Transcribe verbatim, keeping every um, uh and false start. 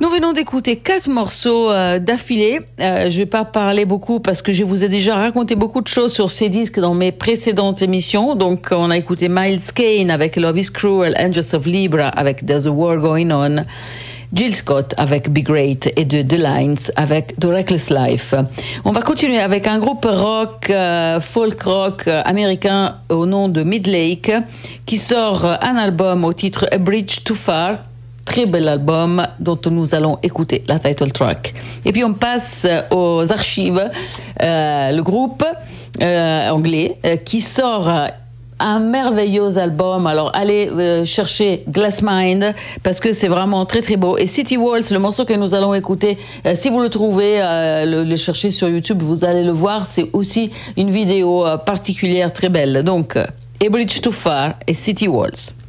Nous venons d'écouter quatre morceaux euh, d'affilée. Euh, je vais pas parler beaucoup parce que je vous ai déjà raconté beaucoup de choses sur ces disques dans mes précédentes émissions. Donc, on a écouté Miles Kane avec Love is Cruel, Angels of Libra avec There's a War Going On, Jill Scott avec Be Great et de The Lines avec The Reckless Life. On va continuer avec un groupe rock, euh, folk rock euh, américain au nom de Midlake qui sort euh, un album au titre A Bridge Too Far. Très bel album dont nous allons écouter la title track. Et puis on passe aux archives. Euh, le groupe euh, anglais euh, qui sort un merveilleux album. Alors allez euh, chercher Glass Mind parce que c'est vraiment très très beau. Et City Walls, le morceau que nous allons écouter, euh, si vous le trouvez, euh, le, le cherchez sur YouTube, vous allez le voir. C'est aussi une vidéo euh, particulière très belle. Donc, A Bridge Too Far et City Walls.